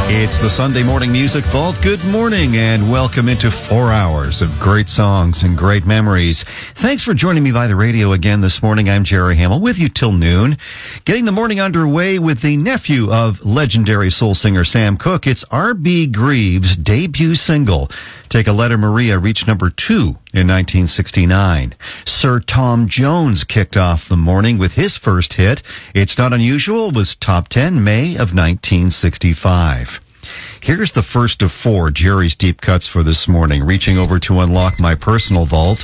It's the Sunday Morning Music Vault. Good morning and welcome into 4 hours of great songs and great memories. Thanks for joining me by the radio again this morning. I'm Jerry Hamill with you till noon. Getting the morning underway with the nephew of legendary soul singer Sam Cooke. It's R.B. Greaves' debut single, Take a Letter Maria, reached number 2 in 1969. Sir Tom Jones kicked off the morning with his first hit. It's Not Unusual was top 10 May of 1965. Here's the first of 4 Jerry's Deep Cuts for this morning, reaching over to unlock my personal vault.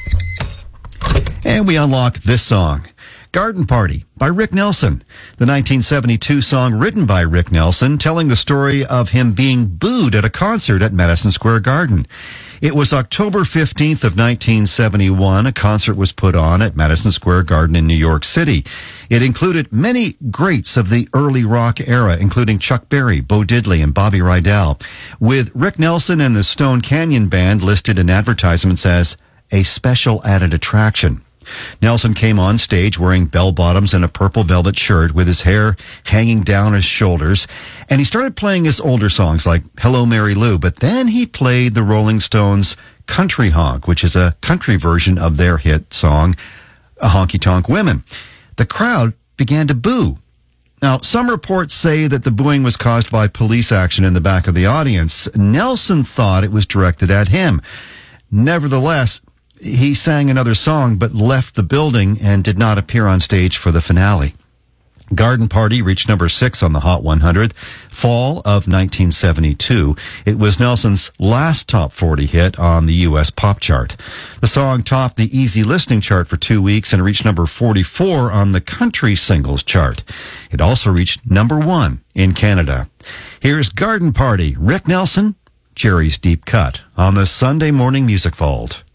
And we unlocked this song, Garden Party by Rick Nelson, the 1972 song written by Rick Nelson, telling the story of him being booed at a concert at Madison Square Garden. It was October 15th of 1971. A concert was put on at Madison Square Garden in New York City. It included many greats of the early rock era, including Chuck Berry, Bo Diddley, and Bobby Rydell, with Rick Nelson and the Stone Canyon Band listed in advertisements as a special added attraction. Nelson came on stage wearing bell-bottoms and a purple velvet shirt with his hair hanging down his shoulders, and he started playing his older songs like Hello, Mary Lou, but then he played the Rolling Stones' Country Honk, which is a country version of their hit song, A Honky Tonk Women. The crowd began to boo. Now, some reports say that the booing was caused by police action in the back of the audience. Nelson thought it was directed at him. Nevertheless, he sang another song but left the building and did not appear on stage for the finale. Garden Party reached number 6 on the Hot 100, fall of 1972. It was Nelson's last top 40 hit on the U.S. pop chart. The song topped the easy listening chart for 2 weeks and reached number 44 on the country singles chart. It also reached number 1 in Canada. Here's Garden Party, Rick Nelson, Jerry's Deep Cut on the Sunday Morning Music Vault.